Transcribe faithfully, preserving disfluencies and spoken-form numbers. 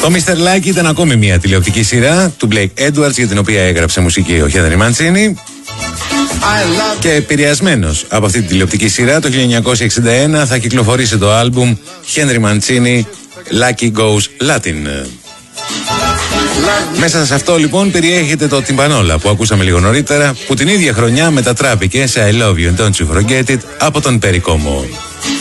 Το μίστερ Like ήταν ακόμη μια τηλεοπτική σειρά του Blake Edwards για την οποία έγραψε μουσική ο Henry Mancini. Και επηρεασμένος από αυτή την τηλεοπτική σειρά, το χίλια εννιακόσια εξήντα ένα θα κυκλοφορήσει το άλμπουμ Henry Mancini Lucky Goes Latin. Μέσα σε αυτό λοιπόν περιέχεται το τυμπανόλα που ακούσαμε λίγο νωρίτερα, που την ίδια χρονιά μετατράπηκε σε I Love You and Don't You Forget It από τον Perry Como.